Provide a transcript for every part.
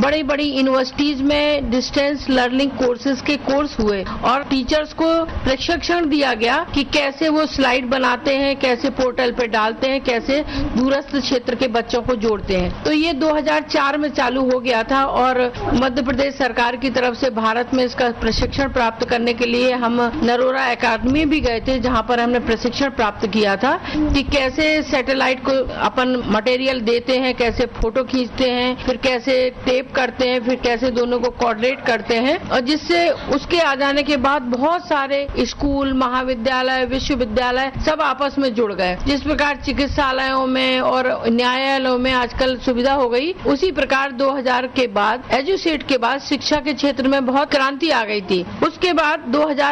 बड़ी बड़ी यूनिवर्सिटीज में डिस्टेंस लर्निंग कोर्सेज के कोर्स हुए और टीचर्स को प्रशिक्षण दिया गया कि कैसे वो स्लाइड बनाते हैं, कैसे पोर्टल पे डालते हैं, कैसे दूरस्थ क्षेत्र के बच्चों को जोड़ते हैं। तो ये 2004 में चालू हो गया था और मध्य प्रदेश सरकार की तरफ से भारत में इसका प्रशिक्षण प्राप्त करने के लिए हम नरोरा एकेडमी भी गए थे, जहाँ पर हमने प्रशिक्षण प्राप्त किया था कि कैसे सैटेलाइट को अपन मटेरियल देते हैं, कैसे फोटो खींचते हैं, फिर कैसे टेप करते हैं, फिर कैसे दोनों को कोऑर्डिनेट करते हैं और जिससे उसके आ जाने के बाद बहुत सारे स्कूल, महाविद्यालय, विश्वविद्यालय सब आपस में जुड़ गए। जिस प्रकार चिकित्सालयों में और न्यायालयों में आजकल सुविधा हो गई, उसी प्रकार 2000 के बाद एजुसेट के बाद शिक्षा के क्षेत्र में बहुत क्रांति आ गई थी। उसके बाद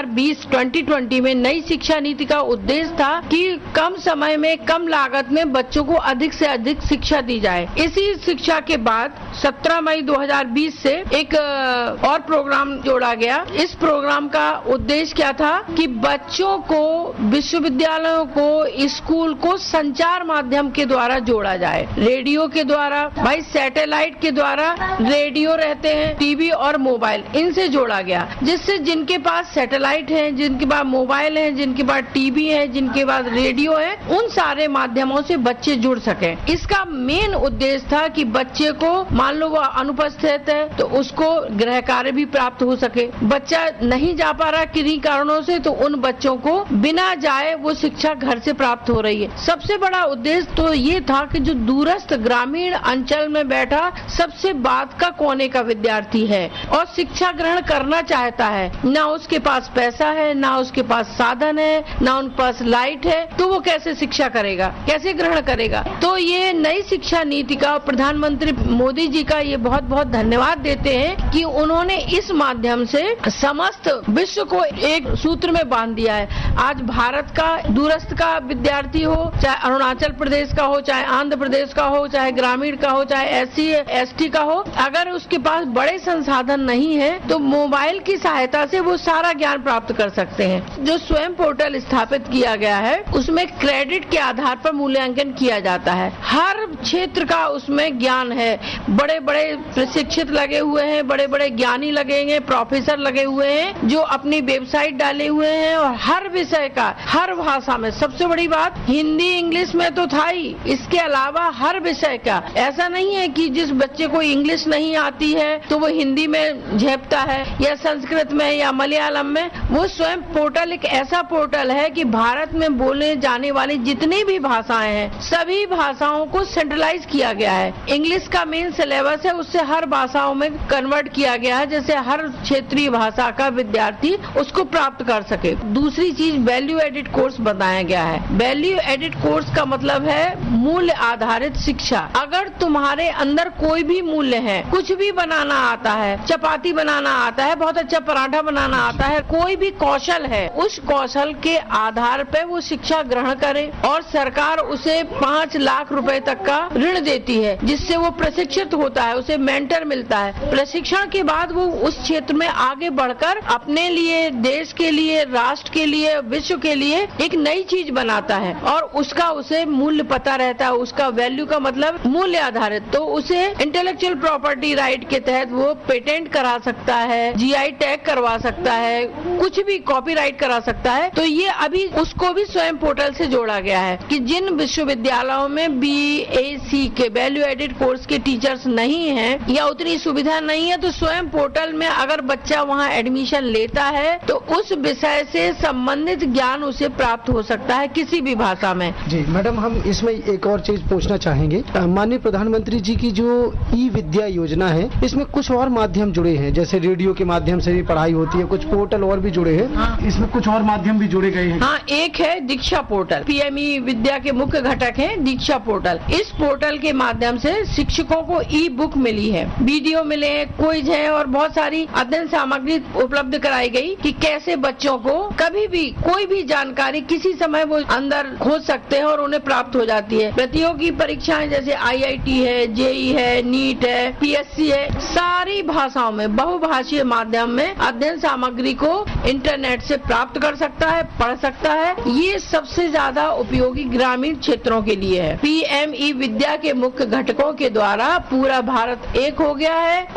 2020 में नई शिक्षा नीति का उद्देश्य था कि कम समय में कम लागत में बच्चों को अधिक से अधिक शिक्षा दी जाए। इसी शिक्षा के बाद 17 मई 2020 से एक और प्रोग्राम जोड़ा गया। इस प्रोग्राम का उद्देश्य क्या था कि बच्चों को, विश्वविद्यालयों को, स्कूल को संचार माध्यम के द्वारा जोड़ा जाए। रेडियो के द्वारा, भाई सैटेलाइट के द्वारा रेडियो रहते हैं, टीवी और मोबाइल, इनसे जोड़ा गया, जिससे जिनके पास सैटेलाइट है, जिनके पास मोबाइल है, जिनके पास टीवी है, जिनके पास रेडियो है, उन सारे माध्यमों से बच्चे जुड़ सके। इसका मेन उद्देश्य था कि बच्चे को, मान लो वो अनुपस्थित है तो उसको गृह कार्य भी प्राप्त हो सके। बच्चा नहीं जा पा रहा किन्हीं कारणों से तो उन बच्चों को बिना जाए वो शिक्षा घर से प्राप्त हो रही है। सबसे बड़ा उद्देश्य तो ये था कि जो दूरस्थ ग्रामीण अंचल में बैठा सबसे बाद का कोने का विद्यार्थी है और शिक्षा ग्रहण करना चाहता है, ना उसके पास पैसा है, ना उसके पास साधन है, ना उनके पास लाइट है, तो वो कैसे शिक्षा करेगा, कैसे ग्रहण करेगा। तो ये नई शिक्षा नीति का प्रधानमंत्री मोदी जी का ये बहुत बहुत धन्यवाद देते हैं कि उन्होंने इस माध्यम से समस्त विश्व को एक सूत्र में बांध दिया है। आज भारत का दूरस्थ का विद्यार्थी हो, चाहे अरुणाचल प्रदेश का हो, चाहे आंध्र प्रदेश का हो, चाहे ग्रामीण का हो, चाहे SC ST का हो, अगर उसके पास बड़े संसाधन नहीं है तो मोबाइल की सहायता से वो सारा ज्ञान प्राप्त कर सकते हैं। जो स्वयं पोर्टल स्थापित किया गया है उसमें क्रेडिट के आधार पर मूल्यांकन किया जाता है। हर क्षेत्र का उसमें ज्ञान है, बड़े बड़े प्रशिक्षित लगे हुए हैं, बड़े बड़े ज्ञानी लगेंगे, प्रोफेसर लगे हुए हैं जो अपनी वेबसाइट डाले हुए हैं और हर विषय का, हर भाषा में, सबसे बड़ी बात हिंदी इंग्लिश में तो था ही, इसके अलावा हर विषय का। ऐसा नहीं है कि जिस बच्चे को इंग्लिश नहीं आती है तो वो हिंदी में झेपता है या संस्कृत में या मलयालम में। वो स्वयं पोर्टल एक ऐसा पोर्टल है कि भारत में बोले जाने वाली जितनी भी भाषाएं हैं सभी भाषाओं को सेंट्रलाइज किया गया है। इंग्लिश का मेन सिलेबस है, उससे हर भाषाओं में कन्वर्ट किया गया है, जैसे हर क्षेत्रीय भाषा का विद्यार्थी उसको प्राप्त कर सके। दूसरी चीज वैल्यू एडिड कोर्स बताया गया है। वैल्यू एडिड कोर्स का मतलब है मूल्य आधारित शिक्षा। अगर तुम्हारे अंदर कोई भी मूल्य है, कुछ भी बनाना आता है, चपाती बनाना आता है, बहुत अच्छा पराठा बनाना आता है, कोई भी कौशल है, उस कौशल के आधार पे वो शिक्षा ग्रहण करे और सरकार उसे 5 लाख रुपए तक का ऋण देती है, जिससे वो प्रशिक्षित होता है, उसे मेंटर मिलता है। प्रशिक्षण के बाद वो उस क्षेत्र में आगे बढ़कर अपने लिए, देश के लिए, राष्ट्र के लिए, विश्व के लिए एक नई चीज बनाता है और उसका उसे मूल्य पता रहता है। उसका वैल्यू का मतलब मूल्य आधारित, तो उसे इंटेलेक्चुअल प्रॉपर्टी राइट के तहत वो पेटेंट करा सकता है, GI टैग करवा सकता है, कुछ भी कॉपीराइट करा सकता है। तो ये अभी उसको भी स्वयं पोर्टल से जोड़ा गया है कि जिन विश्वविद्यालयों में BAC के वैल्यू एडिड कोर्स के टीचर्स नहीं हैं या उतनी सुविधा नहीं है तो स्वयं पोर्टल में अगर बच्चा वहाँ एडमिशन लेता है तो उस विषय से संबंधित ज्ञान उसे प्राप्त हो सकता है किसी भी भाषा में। जी मैडम, हम इसमें एक और चीज पूछना चाहेंगे। माननीय प्रधानमंत्री जी की जो ई-विद्या योजना है, इसमें कुछ और माध्यम जुड़े हैं, जैसे रेडियो के माध्यम से भी पढ़ाई होती है, कुछ पोर्टल और भी जुड़े हैं। हाँ। इसमें कुछ और माध्यम भी जुड़े गए हैं। हाँ, एक है दीक्षा पोर्टल। PME विद्या के मुख्य घटक है दीक्षा पोर्टल। इस पोर्टल के माध्यम से शिक्षकों को ई-बुक मिली है, वीडियो मिले हैं, क्विज है और बहुत सारी अध्ययन सामग्री उपलब्ध कराई गई कि कैसे बच्चों को कभी भी कोई भी जानकारी किसी समय वो अंदर खोज सकते हैं और उन्हें प्राप्त हो जाती है। प्रतियोगी परीक्षाएं जैसे IIT है, JEE है, नीट है, PSC है, सारी भाषाओं में बहुभाषीय माध्यम में अध्ययन सामग्री को इंटरनेट से प्राप्त कर सकता है, पढ़ सकता है। ये सबसे ज्यादा उपयोगी ग्रामीण क्षेत्रों के लिए है। PME विद्या के मुख्य घटकों के द्वारा पूरा भारत एक हो गया है